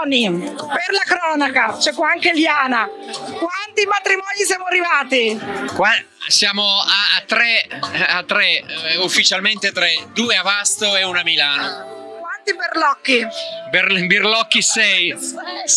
matrimoni, per la cronaca, c'è qua anche Liana. Quanti matrimoni siamo arrivati? Siamo a tre, ufficialmente tre, 2 a Vasto e 1 a Milano. Quanti berlocchi? Birlocchi 6.